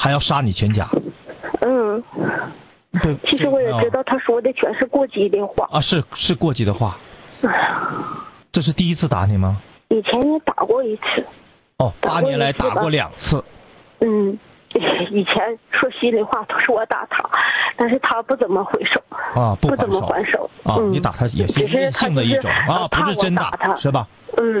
还要杀你全家。 嗯。 对。 其实我也知道他说的全是过激的话。 啊，是过激的话。这是第一次打你吗？ 以前也打过一次。 哦，8年来打过2次。 嗯。以前说心里话都是我打他，但是他不怎么回手啊， 不怎么还手啊，你打他也是任性的一种啊，不是真打，是吧？ 嗯。